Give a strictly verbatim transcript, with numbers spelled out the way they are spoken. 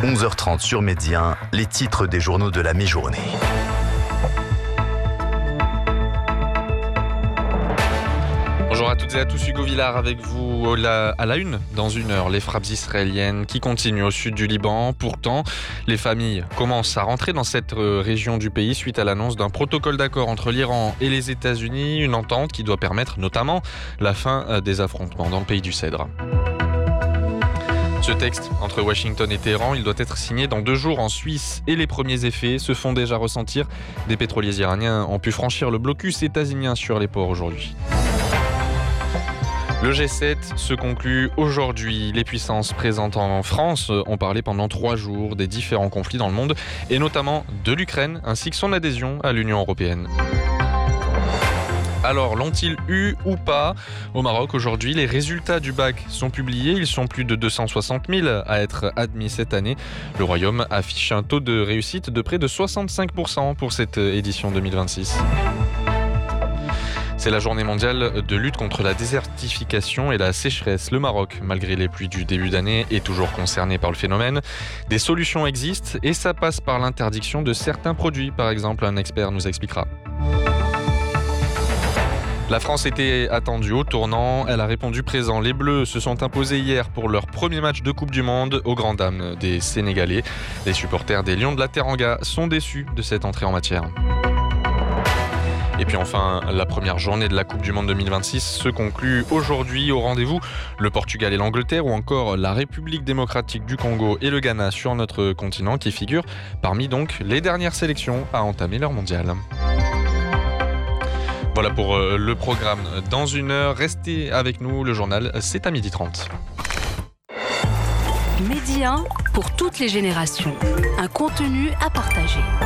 onze heures trente sur Média, les titres des journaux de la mi-journée. Bonjour à toutes et à tous, Hugo Villard avec vous à la une. Dans une heure, les frappes israéliennes qui continuent au sud du Liban. Pourtant, les familles commencent à rentrer dans cette région du pays suite à l'annonce d'un protocole d'accord entre l'Iran et les États-Unis. Une entente qui doit permettre notamment la fin des affrontements dans le pays du Cèdre. Ce texte entre Washington et Téhéran, il doit être signé dans deux jours en Suisse et les premiers effets se font déjà ressentir. Des pétroliers iraniens ont pu franchir le blocus états-unien sur les ports aujourd'hui. Le G sept se conclut aujourd'hui. Les puissances présentes en France ont parlé pendant trois jours des différents conflits dans le monde et notamment de l'Ukraine ainsi que son adhésion à l'Union européenne. Alors, l'ont-ils eu ou pas? Au Maroc, aujourd'hui, les résultats du bac sont publiés. Ils sont plus de deux cent soixante mille à être admis cette année. Le Royaume affiche un taux de réussite de près de soixante-cinq pour cent pour cette édition deux mille vingt-six. C'est la journée mondiale de lutte contre la désertification et la sécheresse. Le Maroc, malgré les pluies du début d'année, est toujours concerné par le phénomène. Des solutions existent et ça passe par l'interdiction de certains produits. Par exemple, un expert nous expliquera. La France était attendue au tournant, elle a répondu présent. Les Bleus se sont imposés hier pour leur premier match de Coupe du Monde aux grandes dames des Sénégalais. Les supporters des Lions de la Teranga sont déçus de cette entrée en matière. Et puis enfin, la première journée de la Coupe du Monde deux mille vingt-six se conclut aujourd'hui. Au rendez-vous, le Portugal et l'Angleterre ou encore la République démocratique du Congo et le Ghana sur notre continent qui figurent parmi donc les dernières sélections à entamer leur mondial. Voilà pour le programme. Dans une heure, restez avec nous. Le journal, c'est à midi trente. Média pour toutes les générations. Un contenu à partager.